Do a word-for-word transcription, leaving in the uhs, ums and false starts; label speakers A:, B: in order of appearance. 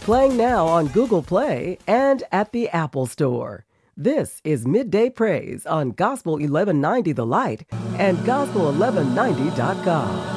A: Playing now on Google Play and at the Apple Store. This is Midday Praise on Gospel eleven ninety The Light and gospel eleven ninety dot com.